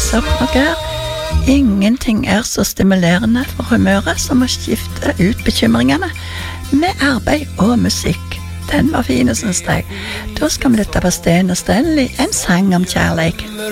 opp noe her. Ingenting er så stimulerende for humøret som å skifte ut bekymringene med arbeid og musikk. Den var fin, synes jeg. Da skal vi lytte på Sten og Stanley, en sang om kjærleik.